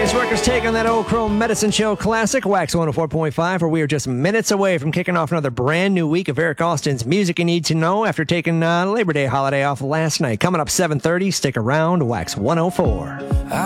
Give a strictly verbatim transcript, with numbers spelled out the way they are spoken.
Face Workers take on that old Chrome Medicine Show classic, Wax one oh four point five, where we are just minutes away from kicking off another brand new week of Eric Austin's music you need to know after taking uh, Labor Day holiday off last night. Coming up seven thirty, stick around, Wax one oh four. I